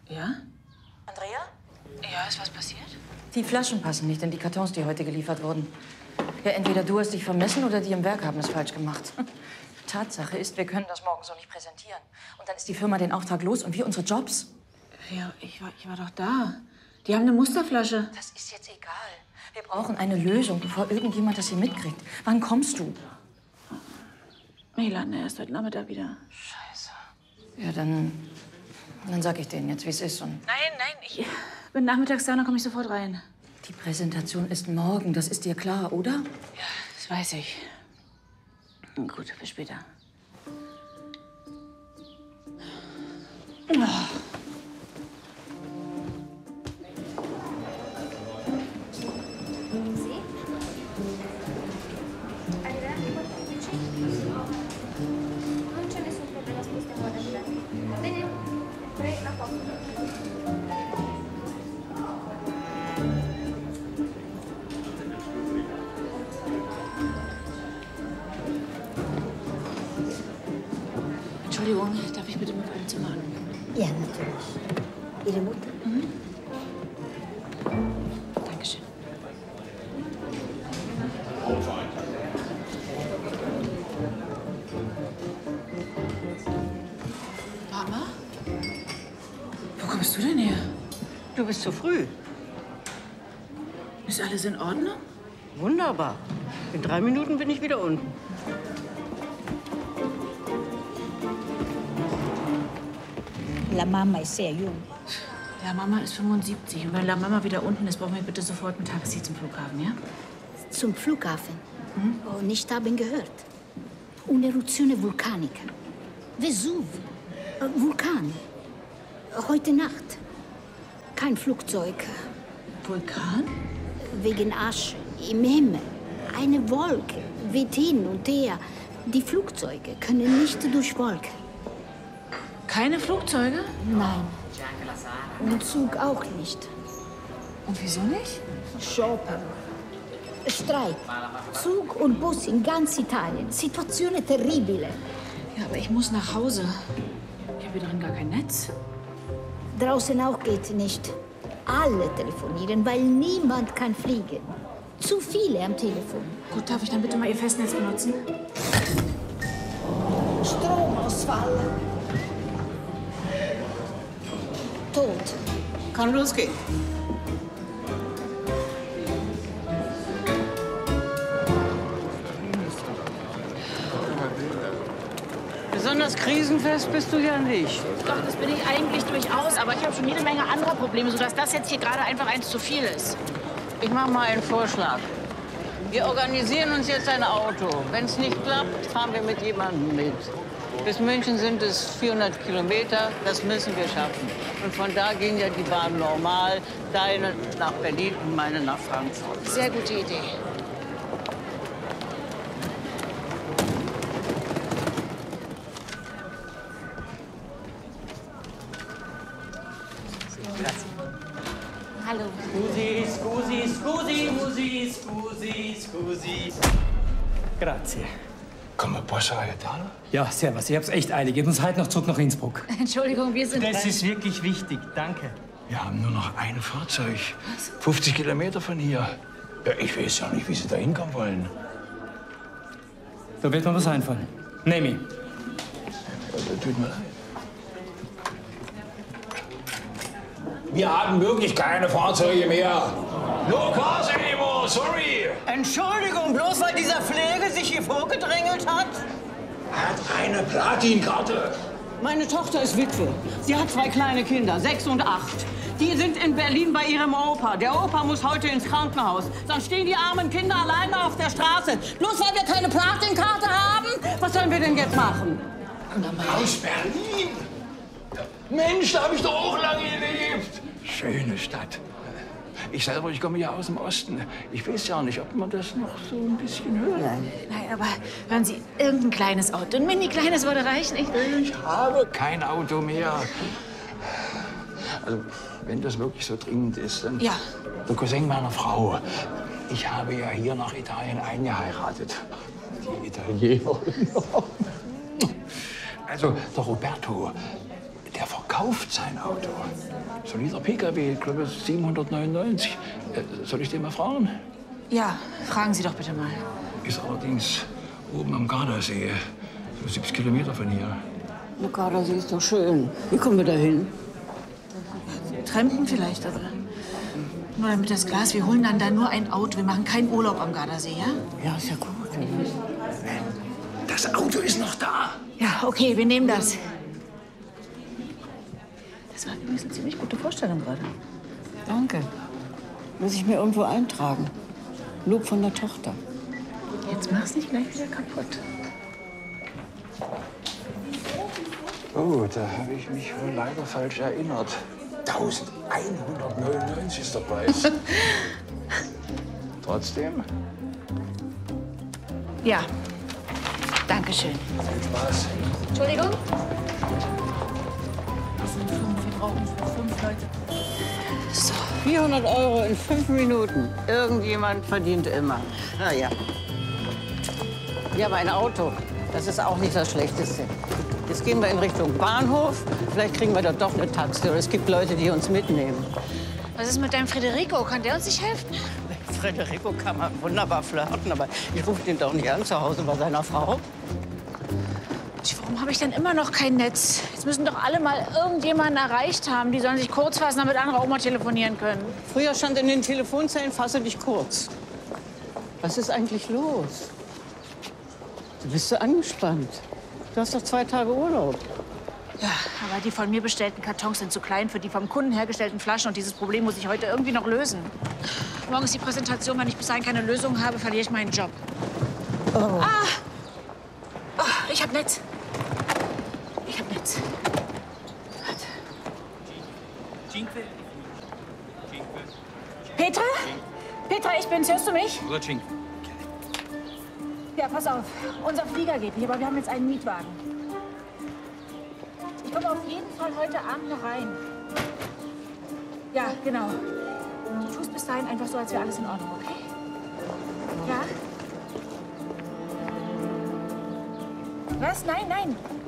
Ja? Andrea? Ja, ist was passiert? Die Flaschen passen nicht in die Kartons, die heute geliefert wurden. Ja, entweder du hast dich vermessen oder die im Werk haben es falsch gemacht. Tatsache ist, wir können das morgen so nicht präsentieren. Und dann ist die Firma den Auftrag los und wir unsere Jobs. Ja, ich war doch da. Die haben eine Musterflasche. Das ist jetzt egal. Wir brauchen eine Lösung, bevor irgendjemand das hier mitkriegt. Wann kommst du? Milan, er ist heute Nachmittag wieder. Scheiße. Ja, dann sag ich denen jetzt, wie es ist. Und Nein, ich bin nachmittags da, dann komme ich sofort rein. die Präsentation ist morgen, das ist dir klar, oder? Ja, das weiß ich. Gut, bis später. Non c'è nessun problema, spostiamo da là. Bene? 3 a posto. Entschuldigung, darf ich bitte mal vor dem Zimmer anrufen? Ja, natürlich. Ihre Mutter? Dankeschön. Mama? Wo kommst du denn her? Du bist zu früh. Ist alles in Ordnung? Wunderbar. In 3 Minuten bin ich wieder unten. La Mama ist sehr jung. Ja, Mama ist 75. Und wenn La Mama wieder unten ist, brauchen wir bitte sofort ein Taxi zum Flughafen, ja? Zum Flughafen. Oh, nicht haben gehört. Un'eruzione vulcanica. Vesuv. Vulkan. Heute Nacht. Kein Flugzeug. Vulkan? Wegen Asche im Himmel. Eine Wolke weht hin und her. Die Flugzeuge können nicht durch Wolken. Keine Flugzeuge? Nein. Und Zug auch nicht. Und wieso nicht? Sciopero. Streik. Zug und Bus in ganz Italien. Situazione terribile. Ja, aber ich muss nach Hause. Ich habe hier drin gar kein Netz. Draußen auch geht nicht. Alle telefonieren, weil niemand kann fliegen. Zu viele am Telefon. Gut, darf ich dann bitte mal Ihr Festnetz benutzen? Stromausfall. Tot. Kann losgehen. Besonders krisenfest bist du ja nicht. Doch, das bin ich eigentlich durchaus. Aber ich habe schon jede Menge anderer Probleme, sodass das jetzt hier gerade einfach eins zu viel ist. Ich mache mal einen Vorschlag. Wir organisieren uns jetzt ein Auto. Wenn es nicht klappt, fahren wir mit jemandem mit. Bis München sind es 400 Kilometer. Das müssen wir schaffen. Und von da gehen ja die Bahnen normal. Deine nach Berlin und meine nach Frankfurt. Sehr gute Idee. Hallo. Scusi, scusi, scusi, scusi, scusi, scusi. Grazie. Come posso aiutare? Ja, servus. Ich hab's echt eilig. Jetzt uns halt noch zurück nach Innsbruck. Entschuldigung, wir sind... Das ist wirklich wichtig. Danke. Wir haben nur noch ein Fahrzeug. 50 Kilometer von hier. Ja, ich weiß ja nicht, wie Sie da hinkommen wollen. Da wird mir was einfallen. Nehme ich. Ja, tut mir leid. Wir haben wirklich keine Fahrzeuge mehr. No cars anymore, sorry. Entschuldigung, bloß weil dieser Pflege sich hier vorgedrängelt hat? Er hat eine Platinkarte. Meine Tochter ist Witwe. Sie hat 2 kleine Kinder, 6 und 8. Die sind in Berlin bei ihrem Opa. Der Opa muss heute ins Krankenhaus. Dann stehen die armen Kinder alleine auf der Straße. Bloß weil wir keine Platinkarte haben? Was sollen wir denn jetzt machen? Aus Berlin. Mensch, da habe ich doch auch lange gelebt. Schöne Stadt. Ich selber, ich komme ja aus dem Osten. Ich weiß ja nicht, ob man das noch so ein bisschen hört. Nein, aber hören Sie, irgendein kleines Auto, ein mini-kleines würde reichen. Ich habe kein Auto mehr. Also, wenn das wirklich so dringend ist, dann... Ja. Der Cousin meiner Frau. Ich habe ja hier nach Italien eingeheiratet. Die Italienerin. Also, der Roberto, Der verkauft sein Auto. Solider PKW, ich glaube 799. Soll ich den mal fragen? Ja, fragen Sie doch bitte mal. Ist allerdings oben am Gardasee, so 70 Kilometer von hier. Der Gardasee ist doch schön. Wie kommen wir da hin? Trampen vielleicht, aber nur damit das Glas. Wir holen dann da nur ein Auto. Wir machen keinen Urlaub am Gardasee, ja? Ja, ist ja gut. Das Auto ist noch da. Ja, okay, wir nehmen das. Das war übrigens eine ziemlich gute Vorstellung gerade. Danke. Muss ich mir irgendwo eintragen. Lob von der Tochter. Jetzt mach's nicht gleich wieder kaputt. Oh, da habe ich mich wohl leider falsch erinnert. 1199 ist der Preis. Trotzdem? Ja, danke schön. Viel Spaß. Entschuldigung? Das sind 5, wir brauchen für 5 Leute. So. 400 € in 5 Minuten. Irgendjemand verdient immer. Na ja. Wir haben ein Auto. Das ist auch nicht das Schlechteste. Jetzt gehen wir in Richtung Bahnhof. Vielleicht kriegen wir dort doch eine Taxi. Oder es gibt Leute, die uns mitnehmen. Was ist mit deinem Federico? Kann der uns nicht helfen? Mit Federico kann man wunderbar flirten, aber ich rufe den doch nicht an zu Hause bei seiner Frau. Warum habe ich denn immer noch kein Netz? Jetzt müssen doch alle mal irgendjemanden erreicht haben. Die sollen sich kurz fassen, damit andere auch mal telefonieren können. Früher stand in den Telefonzellen, fasse dich kurz. Was ist eigentlich los? Du bist so angespannt. Du hast doch 2 Tage Urlaub. Ja, aber die von mir bestellten Kartons sind zu klein für die vom Kunden hergestellten Flaschen. Und dieses Problem muss ich heute irgendwie noch lösen. Morgen ist die Präsentation. Wenn ich bis dahin keine Lösung habe, verliere ich meinen Job. Oh. Ah! Oh, ich hab Netz. Ich hab Netz. Warte. Petra? Petra, ich bin's. Hörst du mich? Ja, pass auf. Unser Flieger geht nicht, aber wir haben jetzt einen Mietwagen. Ich komme auf jeden Fall heute Abend noch rein. Ja, genau. Du tust bis dahin einfach so, als wäre alles in Ordnung, okay? Ja? Was? Nein, nein.